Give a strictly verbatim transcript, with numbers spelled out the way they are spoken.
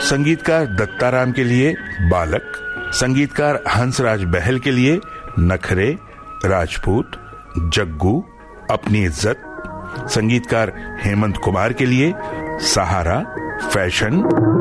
संगीतकार दत्ताराम के लिए बालक, संगीतकार हंसराज बहल के लिए नखरे, राजपूत, जग्गू, अपनी इज्जत, संगीतकार हेमंत कुमार के लिए सहारा, फैशन,